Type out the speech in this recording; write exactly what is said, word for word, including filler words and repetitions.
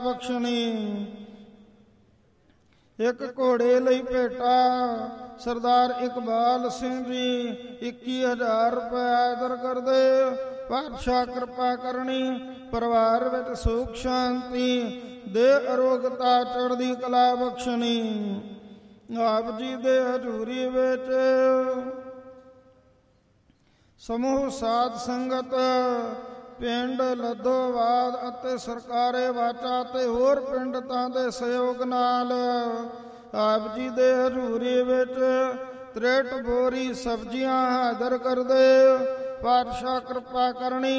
ਬਖਸ਼ਣੀ। ਇੱਕ ਘੋੜੇ ਲਈ ਭੇਟਾ ਸਰਦਾਰ ਇਕਬਾਲ ਸਿੰਘ ਜੀ ਇੱਕੀ ਹਜ਼ਾਰ ਰੁਪਏ ਆਦਰ ਕਰਦੇ। ਪਾਤਸ਼ਾਹ ਕਿਰਪਾ ਕਰਨੀ, ਪਰਿਵਾਰ ਵਿੱਚ ਸੁਖ ਸ਼ਾਂਤੀ ਦੇ, ਅਰੋਗਤਾ ਚੜ੍ਹਦੀ ਕਲਾ ਬਖਸ਼ਣੀ। ਆਪ ਜੀ ਦੇ ਹਜ਼ੂਰੀ ਵਿੱਚ ਸਮੂਹ ਸਾਧ ਸੰਗਤ ਪਿੰਡ ਲੱਦੋਵਾਦ ਅਤੇ ਸਰਕਾਰੇ ਵਾਚਾ ਤੇ ਹੋਰ ਪਿੰਡਾਂ ਦੇ ਸਹਿਯੋਗ ਨਾਲ ਆਪ ਜੀ ਦੇ ਹਜ਼ੂਰੀ ਵਿੱਚ ਤ੍ਰੇਹਠ ਬੋਰੀ ਸਬਜ਼ੀਆਂ ਹਾਜ਼ਰ ਕਰਦੇ। ਪਾਤਸ਼ਾਹ ਕਿਰਪਾ ਕਰਨੀ,